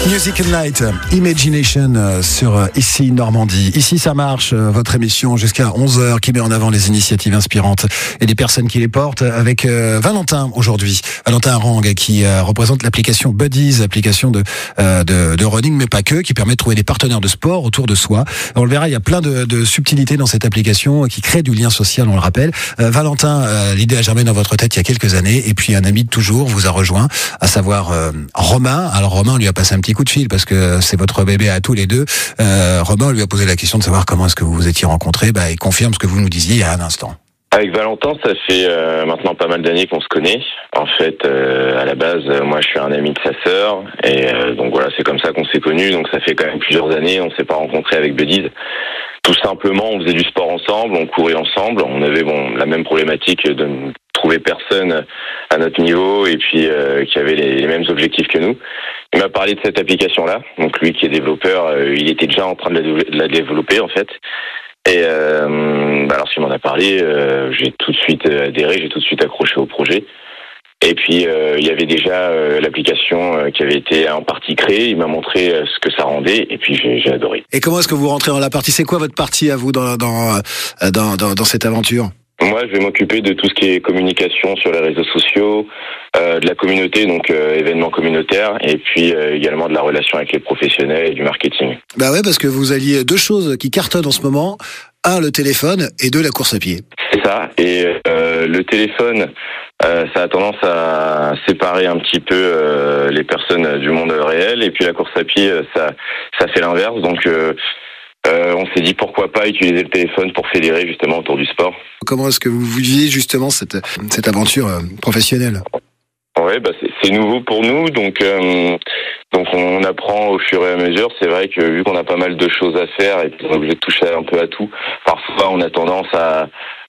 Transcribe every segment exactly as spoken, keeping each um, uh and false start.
Music and Light, Imagination euh, sur euh, Ici Normandie. Ici ça marche, euh, votre émission jusqu'à onze heures qui met en avant les initiatives inspirantes et les personnes qui les portent avec euh, Valentin aujourd'hui. Valentin Arang qui euh, représente l'application Buddies, application de, euh, de, de running mais pas que, qui permet de trouver des partenaires de sport autour de soi. On le verra, il y a plein de, de subtilités dans cette application qui crée du lien social, on le rappelle. Euh, Valentin, euh, l'idée a germé dans votre tête il y a quelques années et puis un ami de toujours vous a rejoint, à savoir euh, Romain. Alors Romain lui a passé un petit coup de fil parce que c'est votre bébé à tous les deux. Euh, Romain lui a posé la question de savoir comment est-ce que vous vous étiez rencontrés. Bah, il confirme ce que vous nous disiez il y a un instant. Avec Valentin, ça fait euh, maintenant pas mal d'années qu'on se connaît. En fait, euh, à la base, euh, moi je suis un ami de sa sœur et euh, donc voilà, c'est comme ça qu'on s'est connus. Donc ça fait quand même plusieurs années, on s'est pas rencontrés avec Buddies. Tout simplement, on faisait du sport ensemble, on courait ensemble, on avait bon la même problématique de ne trouver personne à notre niveau et puis euh, qui avait les, les mêmes objectifs que nous. Il m'a parlé de cette application-là. Donc lui qui est développeur, euh, il était déjà en train de la, de la développer en fait. Et euh, bah alors s'il m'en a parlé, euh, j'ai tout de suite adhéré, j'ai tout de suite accroché au projet. Et puis euh, il y avait déjà euh, l'application euh, qui avait été en partie créée. Il m'a montré euh, ce que ça rendait, et puis j'ai, j'ai adoré. Et comment est-ce que vous rentrez dans la partie ? C'est quoi votre partie à vous dans dans dans, dans, dans cette aventure ? Moi, je vais m'occuper de tout ce qui est communication sur les réseaux sociaux, euh, de la communauté, donc euh, événements communautaires, et puis euh, également de la relation avec les professionnels et du marketing. Bah ouais, parce que vous alliez deux choses qui cartonnent en ce moment. Un, le téléphone, et deux, la course à pied. C'est ça. Et euh, le téléphone, euh, ça a tendance à séparer un petit peu euh, les personnes du monde réel, et puis la course à pied, ça, ça fait l'inverse. Donc euh, Euh, on s'est dit pourquoi pas utiliser le téléphone pour fédérer justement autour du sport. Comment est-ce que vous viviez justement cette, cette aventure euh, professionnelle ? Ouais, bah c'est, c'est nouveau pour nous, donc euh, donc on apprend au fur et à mesure. C'est vrai que vu qu'on a pas mal de choses à faire et qu'on est obligé de toucher un peu à tout, parfois on a tendance à,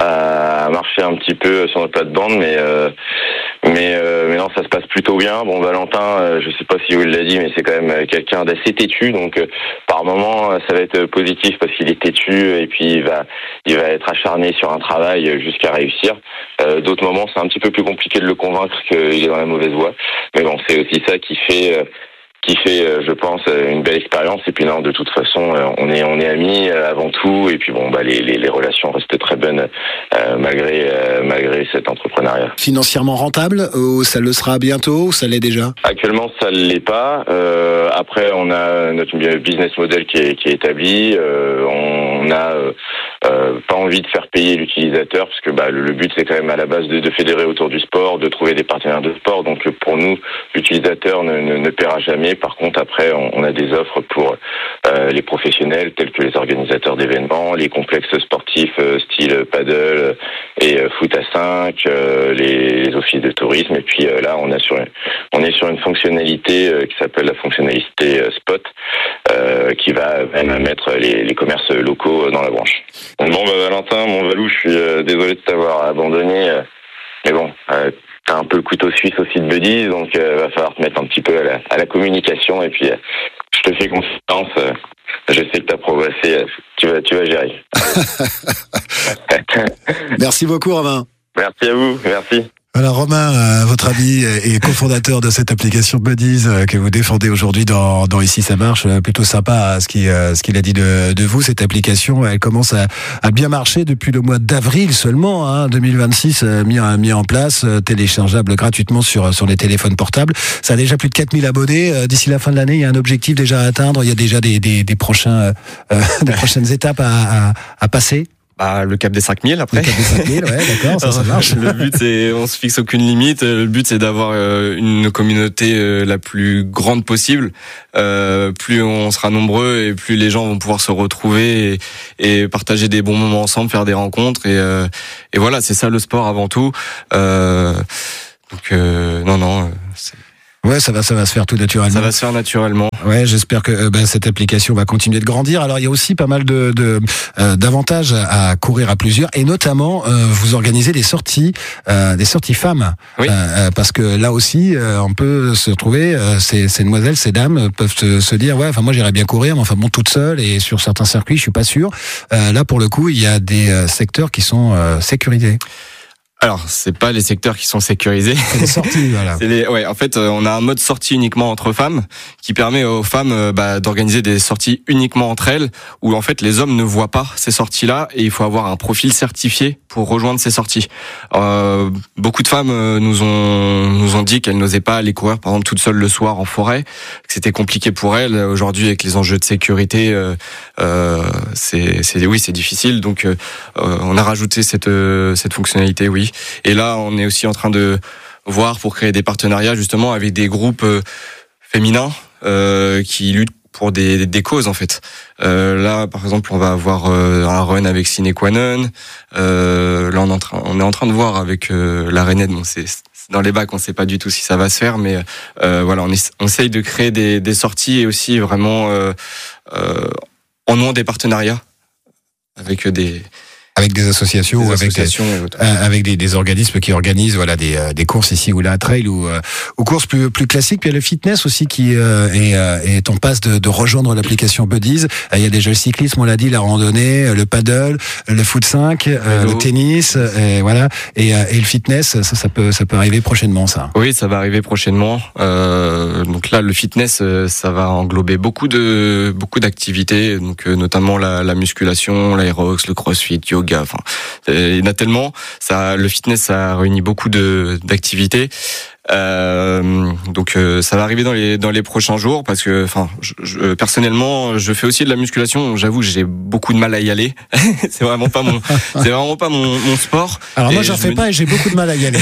à marcher un petit peu sur notre plate-bande, mais euh, mais euh, mais non, ça se passe plutôt bien. Bon, Valentin, euh, je sais pas si vous l'avez dit, mais c'est quand même quelqu'un d'assez têtu, donc euh, par moment ça va être positif parce qu'il est têtu et puis il va il va être acharné sur un travail jusqu'à réussir. Euh, d'autres moments, c'est un petit peu plus compliqué de le convaincre qu'il est dans la mauvaise voie. Mais bon, c'est aussi ça qui fait euh, qui fait, euh, je pense, une belle expérience. Et puis non, de toute façon, euh, on est on est amis euh, avant tout. Et puis bon, bah les les, les relations restent très bonnes euh, malgré euh, malgré cet entrepreneuriat. Financièrement rentable, ou ça le sera bientôt, ou ça l'est déjà ? Actuellement, ça ne l'est pas. Euh, après, on a notre business model qui est qui est établi. Euh, on a euh, euh, pas envie de faire payer l'utilisateur parce que bah le, le but c'est quand même à la base de, de fédérer autour du sport, de trouver des partenaires de sport. Donc pour nous, l'utilisateur ne ne, ne paiera jamais. Par contre, après, on, on a des offres pour euh, les professionnels tels que les organisateurs d'événements, les complexes sportifs euh, style paddle et euh, foot à cinq, euh, les, les offices de tourisme. Et puis euh, là, on a sur on est sur une fonctionnalité euh, qui s'appelle la fonctionnalité euh, Spot, euh, qui va même mettre les, les commerces locaux dans la branche. Bon, bah, Valentin, mon Valou, je suis euh, désolé de t'avoir abandonné, euh, mais bon. Euh, T'as un peu le couteau suisse aussi de Buddies, donc euh, va falloir te mettre un petit peu à la, à la communication et puis euh, je te fais confiance. Euh, je sais que t'as progressé, euh, tu vas, tu vas gérer. Merci beaucoup, Romain. Merci à vous, merci. Alors Romain, euh, votre ami et cofondateur de cette application Buddies euh, que vous défendez aujourd'hui dans, dans Ici ça marche, euh, plutôt sympa ce qu'il, euh, ce qu'il a dit de, de vous. Cette application, elle commence à, à bien marcher depuis le mois d'avril seulement, hein, deux mille vingt-six, euh, mis, mis en place, euh, téléchargeable gratuitement sur, sur les téléphones portables. Ça a déjà plus de quatre mille abonnés. Euh, d'ici la fin de l'année, il y a un objectif déjà à atteindre. Il y a déjà des, des, des, prochains, euh, des prochaines étapes à, à, à passer. Bah, le cap des cinq mille après. Le cap des cinq mille, ouais, d'accord, ça, ça marche. Le but, c'est, on se fixe aucune limite. Le but, c'est d'avoir une communauté la plus grande possible. Euh, plus on sera nombreux et plus les gens vont pouvoir se retrouver et, et partager des bons moments ensemble, faire des rencontres. Et, euh, et voilà, c'est ça le sport avant tout. Euh, donc, euh, non, non, c'est... Ouais, ça va, ça va se faire tout naturellement. Ça va se faire naturellement. Ouais, j'espère que euh, ben, cette application va continuer de grandir. Alors, il y a aussi pas mal de, de euh, d'avantages à courir à plusieurs, et notamment, euh, vous organisez des sorties, euh, des sorties femmes. Oui. Euh, parce que là aussi, euh, on peut se retrouver, euh, ces, ces demoiselles, ces dames peuvent se, se dire, ouais, enfin moi j'irais bien courir, mais enfin bon, toute seule et sur certains circuits, je suis pas sûr. Euh, là, pour le coup, il y a des euh, secteurs qui sont euh, sécurisés. Alors, c'est pas les secteurs qui sont sécurisés. C'est les sorties, voilà. C'est les, ouais, en fait, on a un mode sortie uniquement entre femmes qui permet aux femmes bah, d'organiser des sorties uniquement entre elles, où en fait les hommes ne voient pas ces sorties-là et il faut avoir un profil certifié pour rejoindre ces sorties. Euh, beaucoup de femmes nous ont nous ont dit qu'elles n'osaient pas aller courir, par exemple, toutes seules le soir en forêt, que c'était compliqué pour elles. Aujourd'hui, avec les enjeux de sécurité, euh, euh, c'est, c'est oui, c'est difficile. Donc, euh, on a rajouté cette cette fonctionnalité, oui. Et là, on est aussi en train de voir pour créer des partenariats justement avec des groupes euh, féminins euh, qui luttent pour des, des causes en fait. Euh, là, par exemple, on va avoir euh, un run avec Sine Qua Non. Euh, là, on est en train, on est en train de voir avec euh, la Renette. Bon, c'est, c'est dans les bacs, on ne sait pas du tout si ça va se faire, mais euh, voilà, on, est, on essaye de créer des, des sorties et aussi vraiment euh, euh, en nouant des partenariats avec des Avec des associations des ou avec, associations des, euh, avec des, des organismes qui organisent voilà des, euh, des courses ici ou là, trail ou euh, aux courses plus plus classiques. Puis il y a le fitness aussi qui euh, est, euh, est en passe de, de rejoindre l'application Buddies. Euh, il y a déjà le cyclisme, on l'a dit, la randonnée, le paddle, le foot cinq, euh, le tennis, et voilà. Et, euh, et le fitness, ça, ça peut ça peut arriver prochainement, ça. Oui, ça va arriver prochainement. Euh, donc là, le fitness, ça va englober beaucoup de beaucoup d'activités, donc euh, notamment la, la musculation, l'aérox, le crossfit, yoga. Enfin, il y en a tellement. Ça, le fitness, ça réunit beaucoup de d'activités. Euh, donc euh, ça va arriver dans les dans les prochains jours parce que, enfin, je, je, personnellement, je fais aussi de la musculation. J'avoue, j'ai beaucoup de mal à y aller. c'est vraiment pas mon, c'est vraiment pas mon, mon sport. Alors moi, j'en fais pas et j'ai beaucoup de mal à y aller.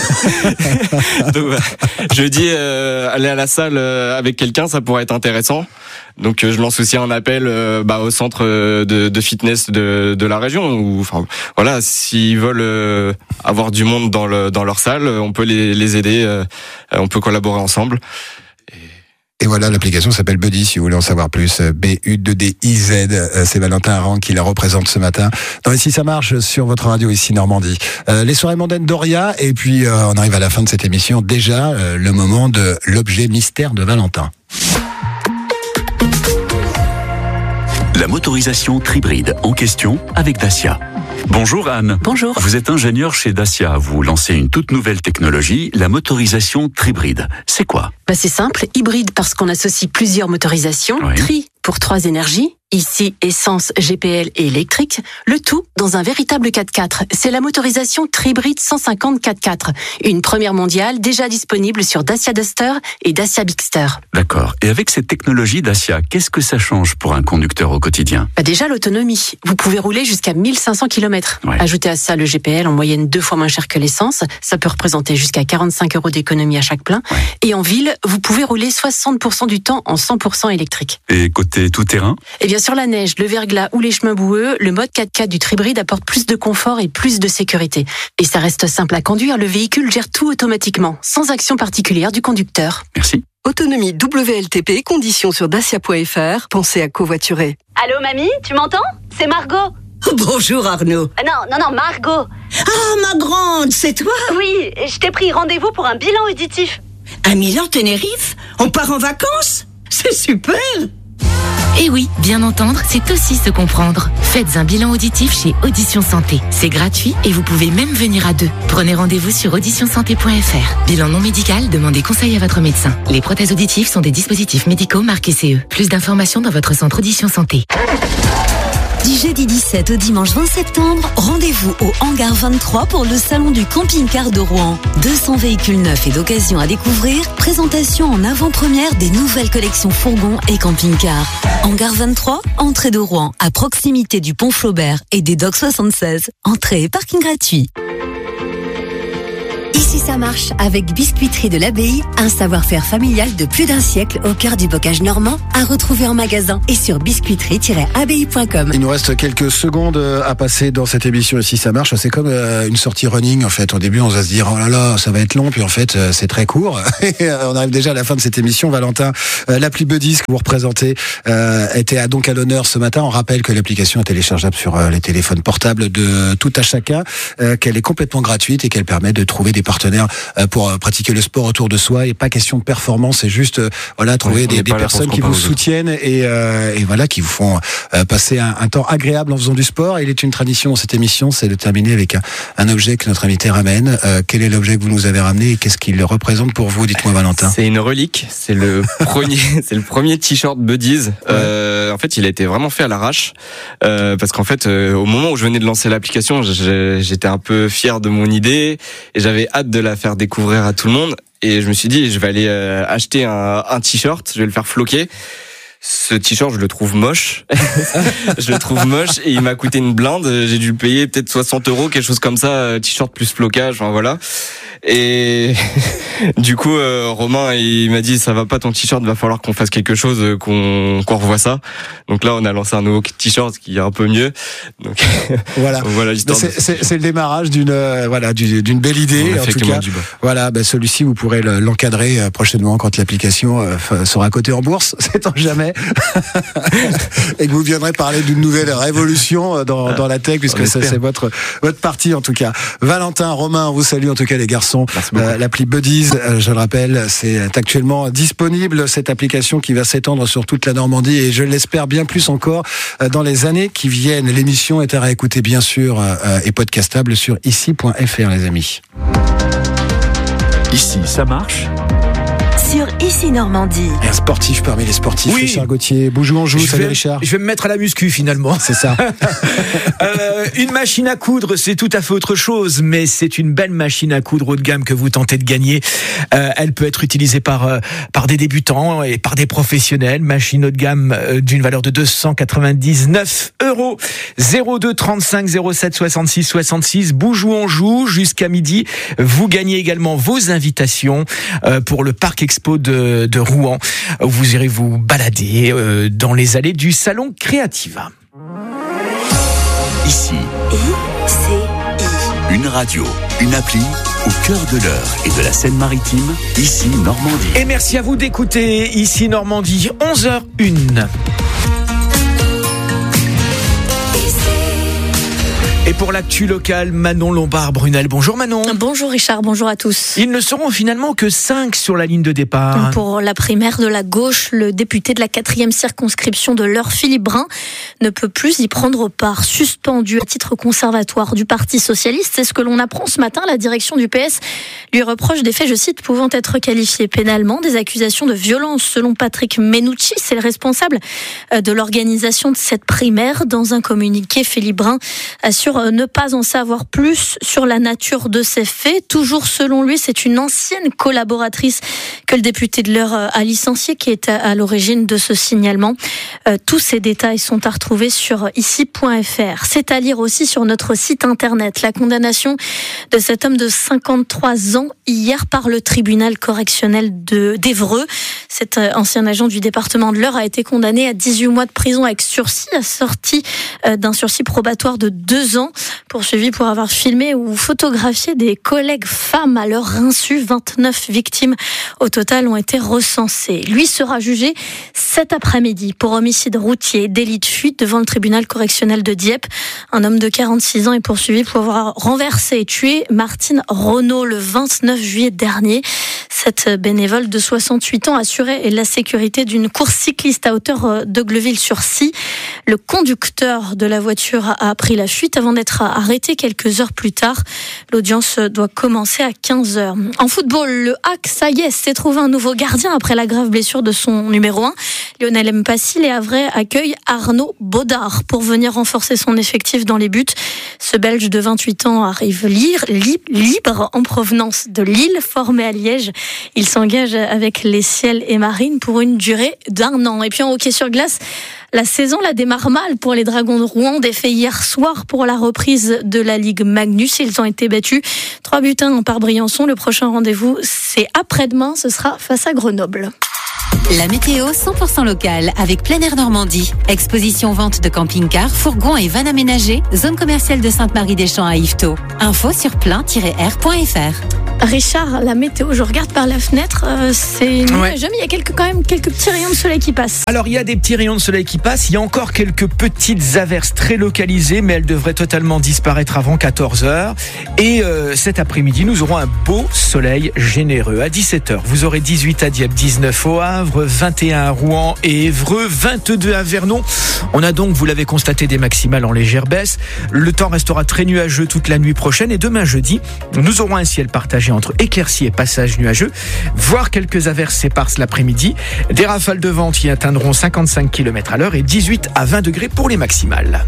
Donc, bah, je dis euh, aller à la salle avec quelqu'un, ça pourrait être intéressant. Donc je lance aussi un appel euh, bah, au centre de, de fitness de, de la région. Où, enfin, voilà, s'ils veulent euh, avoir du monde dans, le, dans leur salle, on peut les, les aider, euh, on peut collaborer ensemble. Et voilà, l'application s'appelle Buddy, si vous voulez en savoir plus. B U deux D I Z. C'est Valentin Arang qui la représente ce matin. Dans Ici ça marche sur votre radio ici Normandie. Euh, les soirées mondaines d'Oria. Et puis, euh, on arrive à la fin de cette émission. Déjà, euh, le moment de l'objet mystère de Valentin. La motorisation Tribride en question avec Dacia. Bonjour Anne. Bonjour. Vous êtes ingénieur chez Dacia. Vous lancez une toute nouvelle technologie, la motorisation Tribride. C'est quoi ? Bah c'est simple, hybride parce qu'on associe plusieurs motorisations, Oui. tri pour trois énergies, ici essence, G P L et électrique, le tout dans un véritable quatre-quatre. C'est la motorisation Tribride cent cinquante quatre-quatre, une première mondiale déjà disponible sur Dacia Duster et Dacia Bigster. D'accord. Et avec cette technologie Dacia, qu'est-ce que ça change pour un conducteur au quotidien ? Bah déjà l'autonomie, vous pouvez rouler jusqu'à mille cinq cents kilomètres. Ouais. Ajoutez à ça le G P L en moyenne deux fois moins cher que l'essence, ça peut représenter jusqu'à quarante-cinq euros d'économie à chaque plein. Ouais. Et en ville, vous pouvez rouler soixante pour cent du temps en cent pour cent électrique. Et côté tout-terrain ? Et bien sur la neige, le verglas ou les chemins boueux, le mode quatre-quatre du Tribride apporte plus de confort et plus de sécurité. Et ça reste simple à conduire, le véhicule gère tout automatiquement, sans action particulière du conducteur. Merci. Autonomie W L T P, conditions sur dacia point f r. Pensez à covoiturer. Allô mamie, tu m'entends? C'est Margot. Bonjour Arnaud. Ah non, non, non, Margot. Ah, ma grande, c'est toi? Oui, je t'ai pris rendez-vous pour un bilan auditif. À Milan, Tenerife? On part en vacances? C'est super! Et oui, bien entendre, c'est aussi se comprendre. Faites un bilan auditif chez Audition Santé. C'est gratuit et vous pouvez même venir à deux. Prenez rendez-vous sur audition santé point f r. Bilan non médical, demandez conseil à votre médecin. Les prothèses auditives sont des dispositifs médicaux marqués C E. Plus d'informations dans votre centre Audition Santé. Du jeudi dix-sept au dimanche vingt septembre, rendez-vous au Hangar vingt-trois pour le salon du camping-car de Rouen. deux cents véhicules neufs et d'occasion à découvrir, présentation en avant-première des nouvelles collections fourgons et camping-cars. Hangar vingt-trois, entrée de Rouen, à proximité du pont Flaubert et des docks soixante-seize. Entrée et parking gratuit. Ici ça marche avec Biscuiterie de l'Abbaye, un savoir-faire familial de plus d'un siècle au cœur du bocage normand, à retrouver en magasin et sur biscuiterie tiret abbaye point com. Il nous reste quelques secondes à passer dans cette émission Ici ça marche. C'est comme une sortie running en fait. Au début on va se dire oh là là ça va être long, puis en fait c'est très court. Et on arrive déjà à la fin de cette émission. Valentin, l'appli Buddies que vous représentez était donc à l'honneur ce matin. On rappelle que l'application est téléchargeable sur les téléphones portables de tout à chacun, qu'elle est complètement gratuite et qu'elle permet de trouver des partenaires extraordinaire pour pratiquer le sport autour de soi. Et pas question de performance, c'est juste voilà trouver oui, des, des personnes qui vous soutiennent et, euh, et voilà qui vous font euh, passer un, un temps agréable en faisant du sport. Et il est une tradition dans cette émission, c'est de terminer avec un, un objet que notre invité ramène. Euh, quel est l'objet que vous nous avez ramené et qu'est-ce qu'il représente pour vous? Dites-moi, Valentin. C'est une relique. C'est le premier, c'est le premier t-shirt Buddies. Ouais. Euh, en fait, il a été vraiment fait à l'arrache euh, parce qu'en fait, euh, au moment où je venais de lancer l'application, j'étais un peu fier de mon idée et j'avais hâte de la faire découvrir à tout le monde. Et je me suis dit, je vais aller euh, acheter un, un t-shirt, je vais le faire floquer. Ce t-shirt, je le trouve moche. je le trouve moche et il m'a coûté une blinde. J'ai dû le payer peut-être soixante euros, quelque chose comme ça. T-shirt plus flocage, enfin voilà. Et du coup, euh, Romain, il m'a dit, ça va pas ton t-shirt, va falloir qu'on fasse quelque chose, qu'on, qu'on revoie ça. Donc là, on a lancé un nouveau t-shirt qui est un peu mieux. Donc voilà, voilà l'histoire. C'est, de... c'est, c'est le démarrage d'une, euh, voilà, d'une, d'une belle idée. En tout cas, voilà, ben celui-ci, vous pourrez l'encadrer prochainement quand l'application euh, sera cotée en bourse. Sait-on jamais. Et que vous viendrez parler d'une nouvelle révolution dans, dans la tech, puisque ça, c'est votre, votre partie en tout cas. Valentin, Romain, on vous salue en tout cas les garçons. Euh, l'appli Buddies, euh, je le rappelle, c'est actuellement disponible, cette application qui va s'étendre sur toute la Normandie et je l'espère bien plus encore euh, dans les années qui viennent. L'émission est à réécouter bien sûr euh, et podcastable sur ici point f r les amis. Ici, ça marche sur Ici Normandie. Et un sportif parmi les sportifs, oui. Richard Gauthier. Bougeons-en-joue, salut vais, Richard. Je vais me mettre à la muscu finalement. C'est ça. euh, une machine à coudre, c'est tout à fait autre chose, mais c'est une belle machine à coudre haut de gamme que vous tentez de gagner. Euh, elle peut être utilisée par, euh, par des débutants et par des professionnels. Machine haut de gamme euh, d'une valeur de deux cent quatre-vingt-dix-neuf euros. zéro deux trente-cinq zéro sept soixante-six soixante-six. Bougeons-en-joue jusqu'à midi. Vous gagnez également vos invitations euh, pour le parc Expo de, de Rouen. Vous irez vous balader euh, dans les allées du salon Créativa. Ici, I C I. Une radio, une appli au cœur de l'heure et de la Seine-Maritime, Ici Normandie. Et merci à vous d'écouter Ici Normandie, onze heures une. Et pour l'actu locale, Manon Lombard-Brunel. Bonjour Manon. Bonjour Richard, bonjour à tous. Ils ne seront finalement que cinq sur la ligne de départ. Pour la primaire de la gauche, le député de la quatrième circonscription de l'Eure, Philippe Brun, ne peut plus y prendre part. Suspendu à titre conservatoire du Parti socialiste, c'est ce que l'on apprend ce matin. La direction du P S lui reproche des faits, je cite, pouvant être qualifiés pénalement, des accusations de violence. Selon Patrick Menucci, c'est le responsable de l'organisation de cette primaire. Dans un communiqué, Philippe Brun assure ne pas en savoir plus sur la nature de ces faits. Toujours selon lui, c'est une ancienne collaboratrice que le député de l'Eure a licenciée qui est à l'origine de ce signalement. Euh, tous ces détails sont à retrouver sur ici point f r. C'est à lire aussi sur notre site internet. La condamnation de cet homme de cinquante-trois ans hier par le tribunal correctionnel de d'Évreux. Cet ancien agent du département de l'Eure a été condamné à dix-huit mois de prison avec sursis, assorti euh, d'un sursis probatoire de deux ans. Poursuivi pour avoir filmé ou photographié des collègues femmes à leur insu. vingt-neuf victimes au total ont été recensées. Lui sera jugé cet après-midi pour homicide routier et délit de fuite devant le tribunal correctionnel de Dieppe. Un homme de quarante-six ans est poursuivi pour avoir renversé et tué Martine Renaud le vingt-neuf juillet dernier. Cette bénévole de soixante-huit ans assurait la sécurité d'une course cycliste à hauteur d'Ogleville-sur-Scie. Le conducteur de la voiture a pris la fuite avant d'être arrêté quelques heures plus tard. L'audience doit commencer à quinze heures. En football, le H A C, ça y est, s'est trouvé un nouveau gardien après la grave blessure de son numéro un. Lionel Mpassi, les Havrais accueillent Arnaud Baudard pour venir renforcer son effectif dans les buts. Ce Belge de vingt-huit ans arrive libre en provenance de Lille, formé à Liège. Il s'engage avec les Ciels et Marines pour une durée d'un an. Et puis en hockey sur glace, la saison la démarre mal pour les Dragons de Rouen, défait hier soir pour la reprise de la Ligue Magnus. Ils ont été battus trois buts à un par Briançon. Le prochain rendez-vous, c'est après-demain, ce sera face à Grenoble. La météo cent pour cent locale avec Plein Air Normandie. Exposition vente de camping-cars, fourgons et vannes aménagées. Zone commerciale de Sainte-Marie-des-Champs à Yvetot. Info sur plein tiret air point f r. Richard, la météo, je regarde par la fenêtre, euh, c'est nuageux, mais il y a quelques, quand même quelques petits rayons de soleil qui passent. Alors, il y a des petits rayons de soleil qui passent, il y a encore quelques petites averses très localisées, mais elles devraient totalement disparaître avant quatorze heures. Et euh, cet après-midi, nous aurons un beau soleil généreux. À dix-sept heures, vous aurez dix-huit à Dieppe, dix-neuf au Havre, vingt et un à Rouen et Évreux, vingt-deux à Vernon. On a donc, vous l'avez constaté, des maximales en légère baisse. Le temps restera très nuageux toute la nuit prochaine et demain jeudi, nous aurons un ciel partagé entre éclaircies et passages nuageux, voire quelques averses éparses l'après-midi. Des rafales de vent qui atteindront cinquante-cinq kilomètres à l'heure et dix-huit à vingt degrés pour les maximales.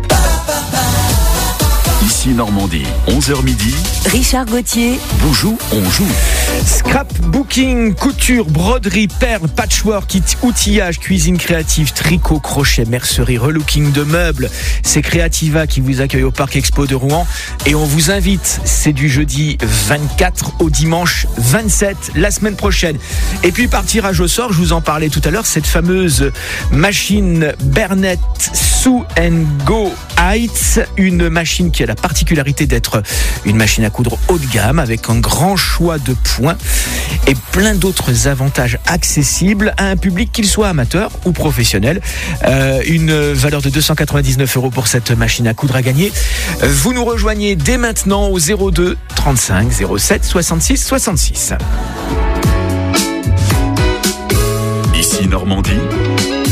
Ici Normandie, onze heures midi. Richard Gauthier. Boujou, on joue. Scrapbooking, couture, broderie, perles, patchwork, outillage, cuisine créative, tricot, crochet, mercerie, relooking de meubles. C'est Creativa qui vous accueille au Parc Expo de Rouen. Et on vous invite, c'est du jeudi vingt-quatre au dimanche vingt-sept, la semaine prochaine. Et puis par tirage au sort, je vous en parlais tout à l'heure, cette fameuse machine Bernet Sew and Go Heights, une machine qui a la particularité d'être une machine à coudre haut de gamme avec un grand choix de points et plein d'autres avantages accessibles à un public, qu'il soit amateur ou professionnel. Euh, une valeur de deux cent quatre-vingt-dix-neuf euros pour cette machine à coudre à gagner. Vous nous rejoignez dès maintenant au zéro deux trente-cinq zéro sept soixante-six soixante-six. Ici Normandie.